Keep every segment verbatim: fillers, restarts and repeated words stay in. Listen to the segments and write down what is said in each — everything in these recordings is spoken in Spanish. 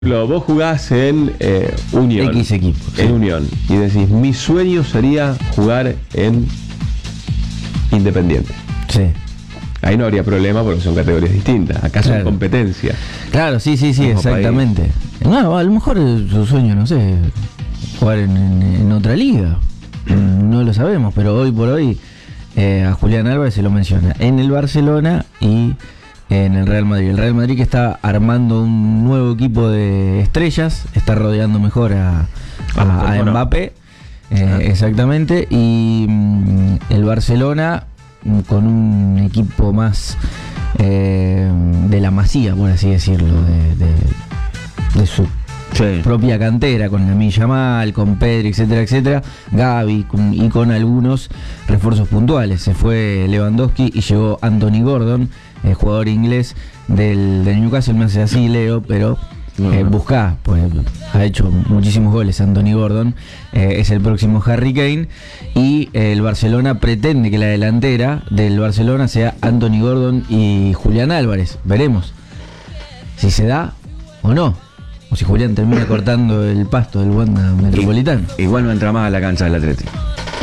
Vos jugás en eh, Unión. X equipo. En Sí. Unión. Y decís, mi sueño sería jugar en Independiente. Sí. Ahí no habría problema porque son categorías distintas. Acá son Claro. competencia. Claro, sí, sí, sí, Mismo exactamente. No, a lo mejor su sueño, no sé, jugar en, en- en otra liga. No lo sabemos, pero hoy por hoy eh, a Julián Álvarez se lo menciona en el Barcelona y en el Real Madrid. El Real Madrid que está armando un nuevo equipo de estrellas, está rodeando mejor a, a, a Mbappé, eh, Ah. exactamente, y mm, el Barcelona mm, con un equipo más eh, de la Masía, por así decirlo, de, de, de su Sí. propia cantera, con Lamine Yamal, con Pedri, etcétera, etcétera, Gavi con- y con algunos refuerzos puntuales. Se fue Lewandowski y llegó Anthony Gordon, eh, jugador inglés del, del Newcastle. Me hace así, Leo, pero eh, buscá, pues ha hecho muchísimos goles Anthony Gordon, eh, es el próximo Harry Kane, y eh, el Barcelona pretende que la delantera del Barcelona sea Anthony Gordon y Julián Álvarez. Veremos si se da o no. O si Julián termina cortando el pasto del Wanda Metropolitano. Igual no entra más a la cancha del Atlético.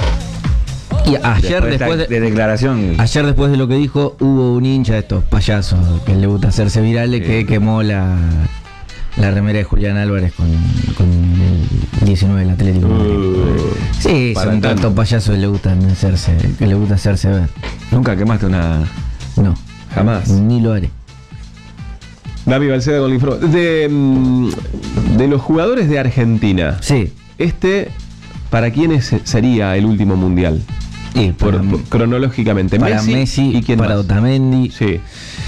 Y ayer de, después esta- de, de declaración. ayer después de lo que dijo, hubo un hincha de estos payasos que le gusta hacerse virales, que quemó la, la remera de Julián Álvarez con, con el diecinueve del Atlético. Uh, Sí, para son tanto. tantos payasos que le gustan hacerse, que le gusta hacerse ver. Nunca quemaste una. No, Jamás. ni lo haré. David Balceda con la info. De, mm, de los jugadores de Argentina, Sí, este, ¿para quiénes sería el último mundial? y Por, para, por- cronológicamente. para Messi, y quién para más. Otamendi. Sí.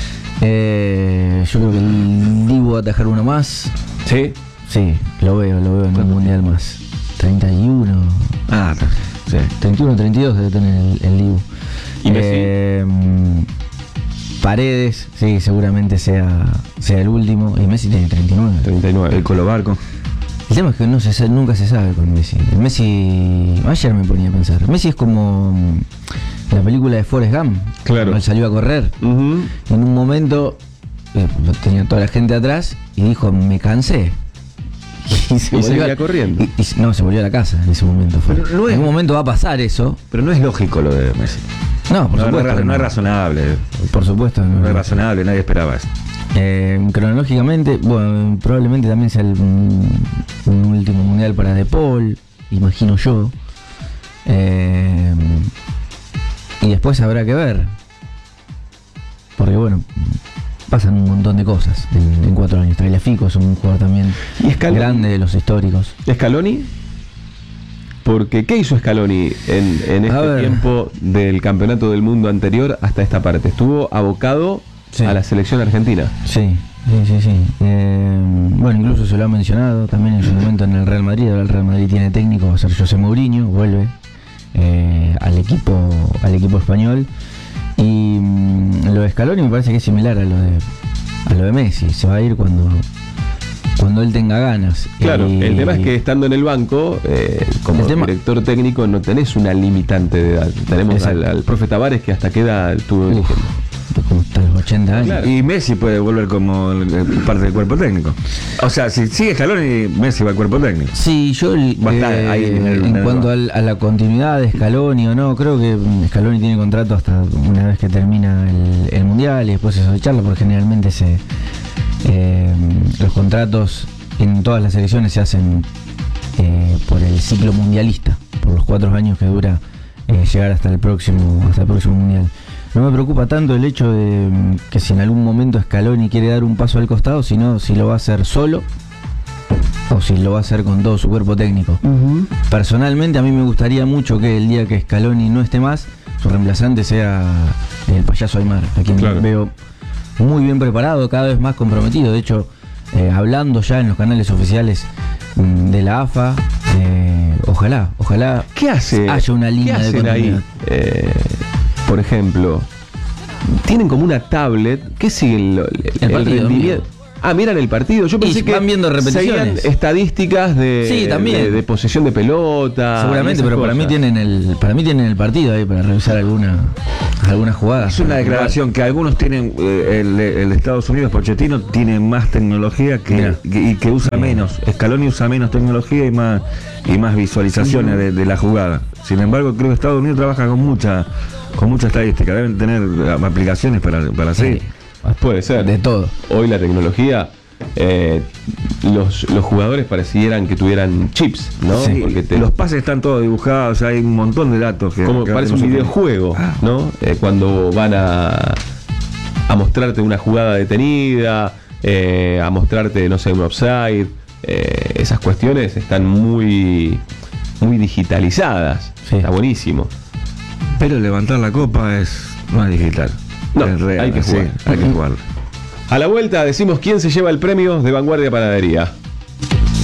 Eh, yo creo que el Dibu va a atajar uno más. Sí. Sí, lo veo, lo veo en un mundial más. treinta y uno. Ah, sí. treinta y uno, treinta y dos debe tener el, el Dibu. ¿Y Messi? Eh, Paredes, sí, seguramente sea, sea el último. Y Messi tiene treinta y nueve. treinta y nueve. El Colobarco. El tema es que no se, sa- nunca se sabe con Messi. El Messi, ayer me ponía a pensar. Messi es como mm, la película de Forrest Gump. Claro. Cuando él salió a correr. Ujú. En un momento eh, tenía toda la gente atrás y dijo, me cansé. Y, se Y volvió seguía a- corriendo. y- y- no, se volvió a la casa en ese momento. Fue. Pero no es- En un momento va a pasar eso. Pero no es lógico lo de Messi. No, por No, no supuesto. es, ra- que no es no. razonable. Por supuesto. No no. es razonable, nadie esperaba eso. Eh, cronológicamente, bueno, probablemente también sea el, un, un último mundial para De Paul, imagino yo. Eh, y después habrá que ver. Porque bueno, pasan un montón de cosas en, en cuatro años. Tagliafico es un jugador también ¿Y Scaloni? grande de los históricos. ¿Scaloni? Porque, ¿qué hizo Scaloni en, en A este ver. tiempo del campeonato del mundo anterior hasta esta parte? Estuvo abocado Sí. a la selección argentina. Sí, sí, sí, sí. Eh, bueno, incluso se lo ha mencionado también en su momento en el Real Madrid. Ahora el Real Madrid tiene técnico, va a ser José Mourinho, vuelve eh, al equipo al equipo español. Y mm, lo de Scaloni me parece que es similar a lo de a lo de Messi. Se va a ir cuando cuando él tenga ganas. Claro, Y- el tema es que estando en el banco, eh, como El tema- director técnico, no tenés una limitante de edad. Tenemos al, Exacto. al profe Tavares que hasta qué edad estuvo Uf, dirigiendo. como hasta los ochenta años. Claro. Y Messi puede volver como eh, parte del cuerpo técnico. O sea, si sigue Scaloni, Messi va al cuerpo técnico. Sí, yo eh, Va a estar ahí en el- en el cuanto lugar. al- a la continuidad de Scaloni o no, creo que mm, Scaloni tiene contrato hasta una vez que termina el, el mundial y después eso de charla, porque generalmente se eh, los contratos en todas las selecciones se hacen eh, por el ciclo mundialista, por los cuatro años que dura eh, llegar hasta el próximo hasta el próximo mundial. No me preocupa tanto el hecho de mm, que si en algún momento Scaloni quiere dar un paso al costado, sino si lo va a hacer solo o si lo va a hacer con todo su cuerpo técnico. Personalmente a mí me gustaría mucho que el día que Scaloni no esté más, su reemplazante sea el payaso Aymar, a quien Claro. veo muy bien preparado, cada vez más comprometido. De hecho, eh, hablando ya en los canales oficiales mm, de la A F A, eh, ojalá, ojalá ¿Qué hace? haya una línea ¿Qué de hacen ahí? continuidad. Eh, por ejemplo, tienen como una tablet. ¿Qué siguen? Lo- el, El partido, rendimiento. Ah, miran el partido. Yo pensé Y que van viendo repeticiones. seguían estadísticas de, Sí, también. de, de posesión de pelota. Seguramente, pero para mí tienen el para mí tienen el partido ahí para revisar alguna alguna jugada. Es una declaración que algunos tienen, eh, el, el Estados Unidos, Pochettino, tiene más tecnología que, que- y que usa menos. Scaloni usa menos tecnología y más y más visualizaciones de, de la jugada. Sin embargo, creo que Estados Unidos trabaja con mucha con mucha estadística. Deben tener eh, aplicaciones para, para Sí, seguir. Puede ser. de todo. Hoy la tecnología, eh, los, los jugadores parecieran que tuvieran chips, ¿no? Sí, Porque te- los pases están todos dibujados, hay un montón de datos. Que, como que parece un nosotros- videojuego, Ah. ¿no? Eh, cuando van a, a mostrarte una jugada detenida, eh, a mostrarte, no sé, un offside, eh, esas cuestiones están muy, muy digitalizadas. Sí. Está buenísimo. Pero levantar la copa es no es digital. No, es real, hay que sí, jugar. hay que jugar. A la vuelta decimos quién se lleva el premio de Vanguardia Panadería.